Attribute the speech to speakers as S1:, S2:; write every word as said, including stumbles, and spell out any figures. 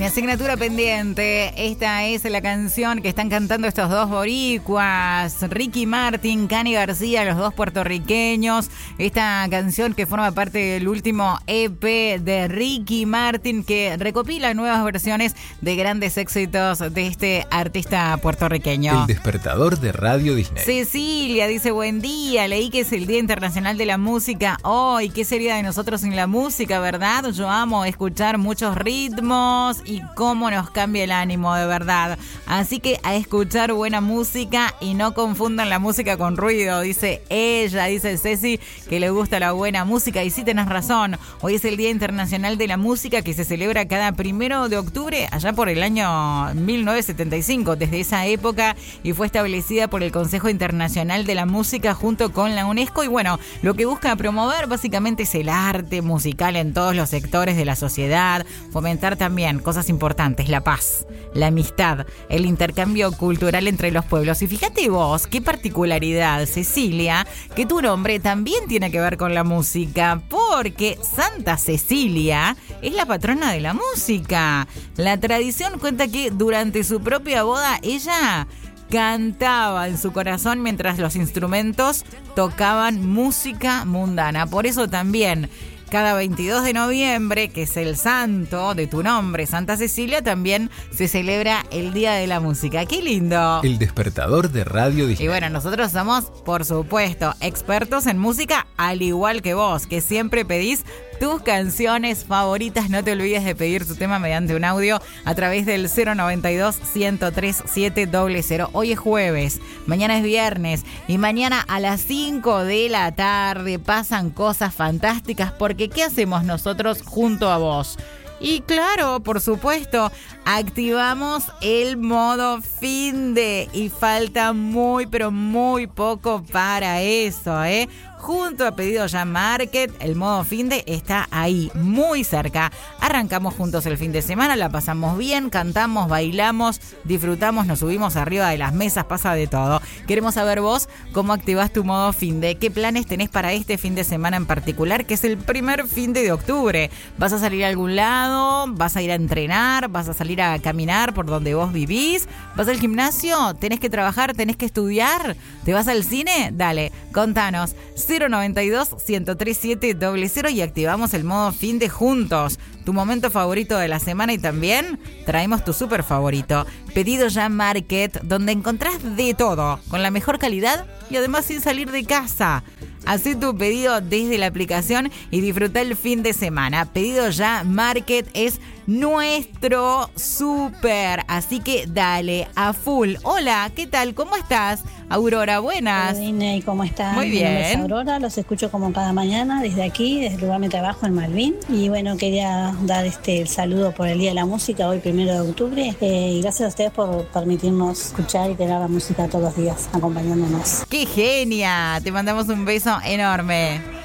S1: Mi asignatura pendiente, esta es la canción que están cantando estos dos boricuas, Ricky Martin, Cani García, los dos puertorriqueños. Esta canción que forma parte del último E P de Ricky Martin, que recopila nuevas versiones de grandes éxitos de este artista puertorriqueño.
S2: El despertador de Radio Disney.
S1: Cecilia dice, buen día, leí que es el Día Internacional de la Música hoy. ¿Qué sería de nosotros sin la música, verdad? Yo amo escuchar muchos ritmos y cómo nos cambia el ánimo, de verdad. Así que a escuchar buena música y no confundan la música con ruido, dice ella, dice Ceci, que le gusta la buena música. Y sí, tenés razón, hoy es el Día Internacional de la Música, que se celebra cada primero de octubre, allá por el año mil novecientos setenta y cinco, desde esa época, y fue establecida por el Consejo Internacional de la Música junto con la UNESCO. Y bueno, lo que busca promover básicamente es el arte musical en todos los sectores de la sociedad, fomentar también cosas importantes, la paz, la amistad, el intercambio cultural entre los pueblos. Y fíjate vos, qué particularidad, Cecilia, que tu nombre también tiene que ver con la música, porque Santa Cecilia es la patrona de la música. La tradición cuenta que durante su propia boda ella cantaba en su corazón mientras los instrumentos tocaban música mundana. Por eso también cada veintidós de noviembre, que es el santo de tu nombre, Santa Cecilia, también se celebra el Día de la Música. ¡Qué lindo!
S2: El despertador de Radio Disney.
S1: Y bueno, nosotros somos, por supuesto, expertos en música, al igual que vos, que siempre pedís tus canciones favoritas. No te olvides de pedir tu tema mediante un audio a través del cero noventa y dos, ciento tres, siete cero cero. Hoy es jueves, mañana es viernes y mañana a las cinco de la tarde pasan cosas fantásticas, porque ¿qué hacemos nosotros junto a vos? Y claro, por supuesto, activamos el modo finde y falta muy, pero muy poco para eso, ¿eh? Junto a Pedido Ya Market, el modo finde está ahí, muy cerca. Arrancamos juntos el fin de semana, la pasamos bien, cantamos, bailamos, disfrutamos, nos subimos arriba de las mesas, pasa de todo. Queremos saber vos cómo activás tu modo finde, qué planes tenés para este fin de semana en particular, que es el primer finde de octubre. ¿Vas a salir a algún lado? ¿Vas a ir a entrenar? ¿Vas a salir a caminar por donde vos vivís? ¿Vas al gimnasio? ¿Tenés que trabajar? ¿Tenés que estudiar? ¿Te vas al cine? Dale, contanos. cero noventa y dos, ciento tres, siete cero cero y activamos el modo finde juntos. Tu momento favorito de la semana, y también traemos tu súper favorito. Pedido Ya Market, donde encontrás de todo, con la mejor calidad y además sin salir de casa. Hacé tu pedido desde la aplicación y disfruta el fin de semana. Pedido Ya Market es nuestro súper, así que dale a full. Hola, ¿qué tal? ¿Cómo estás? Aurora, buenas.
S3: Hola, Disney, ¿cómo estás?
S1: Muy bien.
S3: Mi nombre es Aurora, los escucho como cada mañana desde aquí, desde el lugar de trabajo en Malvin. Y bueno, quería dar este el saludo por el Día de la Música, hoy primero de octubre. Eh, y gracias a ustedes por permitirnos escuchar y tener la música todos los días acompañándonos.
S1: ¡Qué genia! Te mandamos un beso enorme.